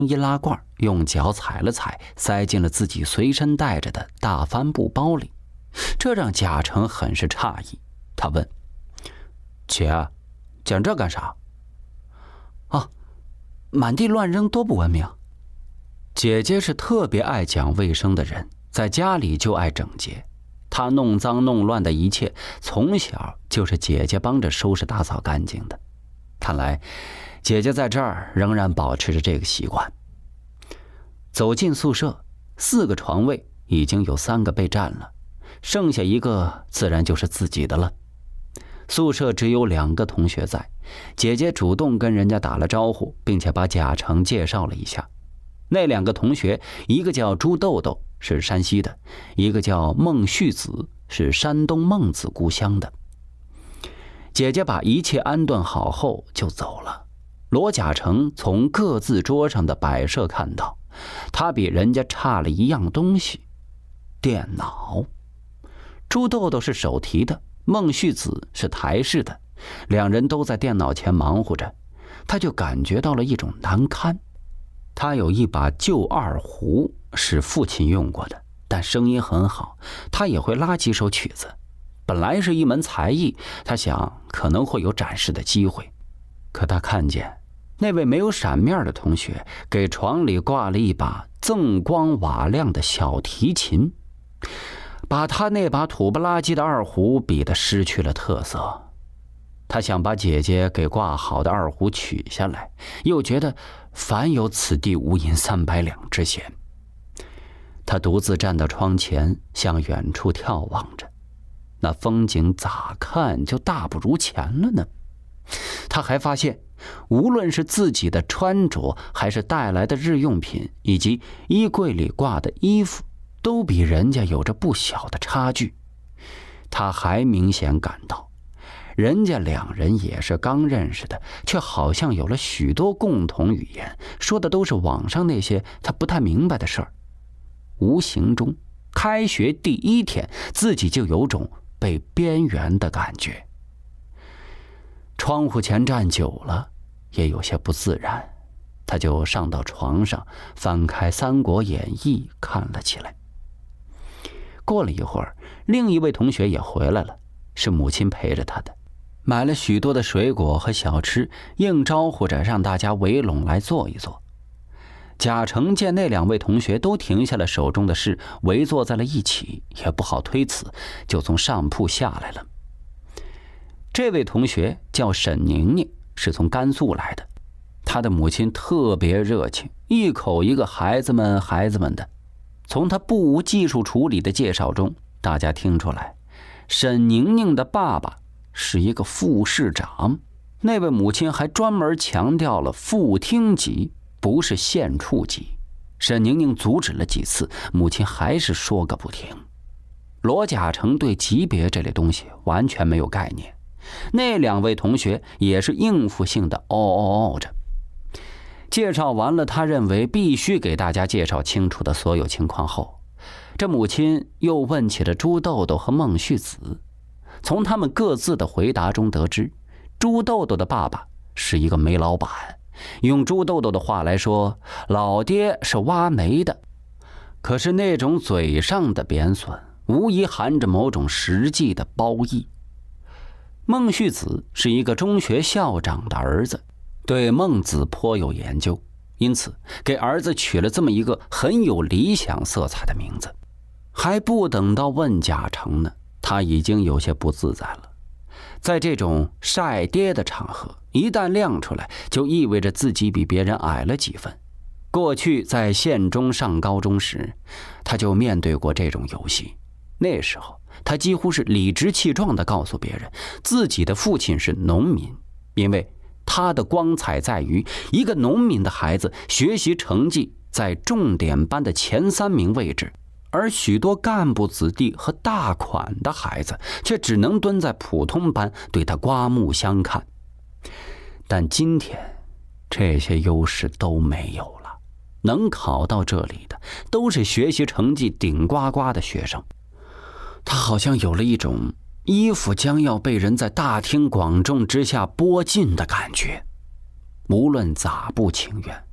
易拉罐，用脚踩了踩，塞进了自己随身带着的大帆布包里。这让贾成很是诧异，他问：“姐，捡这干啥？”“啊，满地乱扔多不文明。”姐姐是特别爱讲卫生的人，在家里就爱整洁。她弄脏弄乱的一切，从小就是姐姐帮着收拾打扫干净的。看来姐姐在这儿仍然保持着这个习惯。走进宿舍，4个床位已经有3个被占了，剩下1个自然就是自己的了。宿舍只有2个同学在，姐姐主动跟人家打了招呼，并且把贾成介绍了一下。那2个同学，一个叫朱豆豆，是山西的；一个叫孟旭子，是山东孟子故乡的。姐姐把一切安顿好后就走了。罗贾成从各自桌上的摆设看到，他比人家差了一样东西——电脑。朱豆豆是手提的，孟旭子是台式的，2人都在电脑前忙活着，他就感觉到了一种难堪。他有一把旧二胡，是父亲用过的，但声音很好，他也会拉几首曲子。本来是一门才艺，他想可能会有展示的机会。可他看见那位没有闪面的同学给床里挂了一把锃光瓦亮的小提琴，把他那把土不拉几的二胡比得失去了特色。他想把姐姐给挂好的二胡取下来，又觉得凡有此地无银300两之嫌。他独自站到窗前，向远处眺望着，那风景咋看就大不如前了呢？他还发现，无论是自己的穿着，还是带来的日用品，以及衣柜里挂的衣服，都比人家有着不小的差距。他还明显感到，人家2人也是刚认识的，却好像有了许多共同语言，说的都是网上那些他不太明白的事儿。无形中，开学第1天，自己就有种被边缘的感觉。窗户前站久了，也有些不自然，他就上到床上，翻开《三国演义》看了起来。过了一会儿，另一位同学也回来了，是母亲陪着他的，买了许多的水果和小吃，硬招呼着让大家围拢来坐一坐。贾成见那2位同学都停下了手中的事，围坐在了一起，也不好推辞，就从上铺下来了。这位同学叫沈宁宁，是从甘肃来的。他的母亲特别热情，一口一个孩子们孩子们的。从他不无技术处理的介绍中，大家听出来，沈宁宁的爸爸是一个副市长。那位母亲还专门强调了副厅级，不是县处级。沈宁宁阻止了几次，母亲还是说个不停。罗贾成对级别这类东西完全没有概念，那2位同学也是应付性的哦着。介绍完了他认为必须给大家介绍清楚的所有情况后，这母亲又问起了朱豆豆和孟旭子。从他们各自的回答中得知，朱豆豆的爸爸是一个煤老板，用朱豆豆的话来说，老爹是挖煤的。可是那种嘴上的贬损，无疑含着某种实际的褒义。孟旭子是一个中学校长的儿子，对孟子颇有研究，因此给儿子取了这么一个很有理想色彩的名字。还不等到问贾成呢，他已经有些不自在了。在这种晒爹的场合，一旦亮出来，就意味着自己比别人矮了几分。过去在县中上高中时，他就面对过这种游戏。那时候他几乎是理直气壮地告诉别人，自己的父亲是农民，因为他的光彩在于一个农民的孩子学习成绩在重点班的前3名位置，而许多干部子弟和大款的孩子却只能蹲在普通班，对他刮目相看。但今天这些优势都没有了，能考到这里的都是学习成绩顶呱呱的学生。他好像有了一种衣服将要被人在大庭广众之下剥尽的感觉。无论咋不情愿，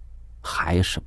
还是